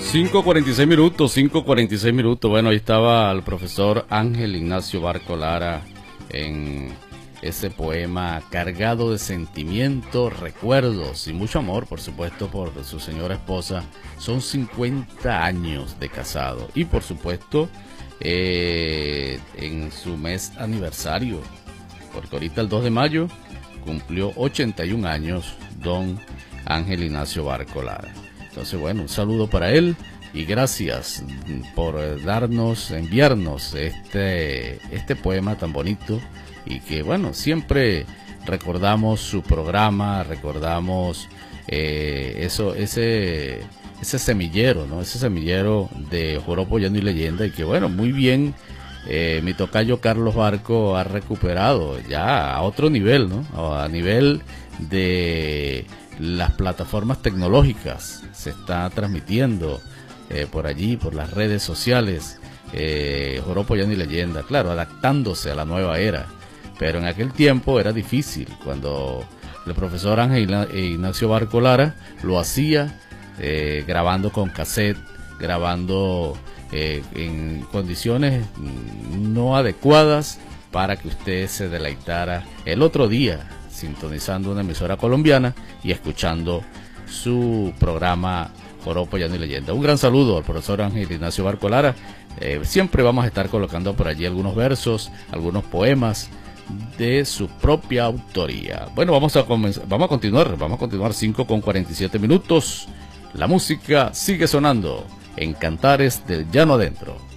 5:46 minutos, 5:46 minutos. Bueno, ahí estaba el profesor Ángel Ignacio Barco Lara en ese poema cargado de sentimientos, recuerdos y mucho amor, por supuesto, por su señora esposa. Son 50 años de casado y, por supuesto, en su mes aniversario, porque ahorita el 2 de mayo cumplió 81 años don Ángel Ignacio Barco Lara. Entonces, bueno, un saludo para él y gracias por enviarnos este poema tan bonito y que, bueno, siempre recordamos su programa, recordamos ese semillero, ¿no? Ese semillero de Joropo, Llano y Leyenda y que, bueno, muy bien, mi tocayo Carlos Barco ha recuperado ya a otro nivel, ¿no? A nivel de las plataformas tecnológicas, se está transmitiendo por allí, por las redes sociales, Joropo, Llano y Leyenda, claro, adaptándose a la nueva era, pero en aquel tiempo era difícil, cuando el profesor Ángel Ignacio Barco Lara lo hacía grabando con cassette, grabando en condiciones no adecuadas para que usted se deleitara el otro día sintonizando una emisora colombiana y escuchando su programa Joropo, Llano y Leyenda. Un gran saludo al profesor Ángel Ignacio Barco Lara. Siempre vamos a estar colocando por allí algunos versos, algunos poemas de su propia autoría. Bueno, vamos a continuar 5:47 minutos. La música sigue sonando en Cantares del Llano Adentro.